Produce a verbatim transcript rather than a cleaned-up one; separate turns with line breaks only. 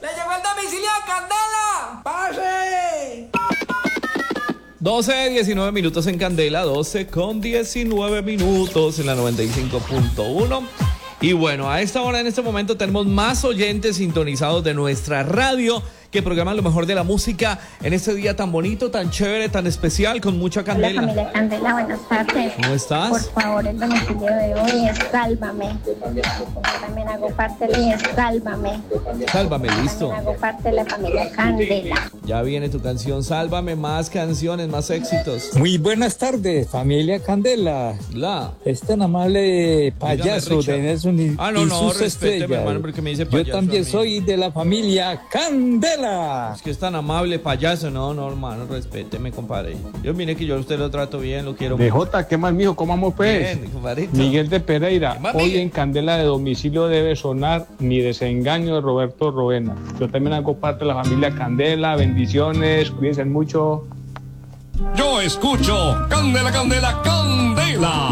¡Le llegó el domicilio de Candela! ¡Pase!
doce, diecinueve minutos en Candela, doce con diecinueve minutos en la noventa y cinco punto uno. Y bueno, a esta hora, en este momento, tenemos más oyentes sintonizados de nuestra radio que programan lo mejor de la música en este día tan bonito, tan chévere, tan especial, con mucha candela.
Hola, familia Candela, buenas tardes.
¿Cómo estás?
Por favor, el domicilio de hoy es Sálvame. Yo también hago parte de Sálvame.
Sálvame, listo.
También hago parte de la familia Candela.
Ya viene tu canción, Sálvame, más canciones, más éxitos.
Muy buenas tardes, familia Candela.
La.
Es tan amable payaso
Dígame,
de Nelson y,
Ah, no,
y
no,
sus
respete, mi
estrellas.
hermano, porque me dice payaso
Yo también
a mí.
soy de la familia Candela.
Es que es tan amable, payaso. No, no, hermano, respéteme, compadre. Yo mire que yo a usted lo trato bien, lo quiero.
D J, ¿qué más, mijo? ¿Cómo vamos, pues?
Bien, compadrito.
Miguel de Pereira.
más,
Hoy
Miguel?
en Candela de domicilio debe sonar Mi desengaño de Roberto Roena. Yo también hago parte de la familia Candela. Bendiciones, cuídense mucho.
Yo escucho Candela, Candela, Candela.